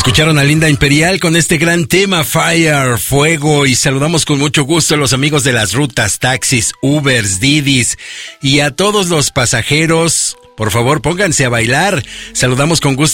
Escucharon a Linda Imperial con este gran tema Fire, Fuego, y saludamos con mucho gusto a los amigos de las rutas, taxis, Ubers, Didis y a todos los pasajeros. Por favor, pónganse a bailar. Saludamos con gusto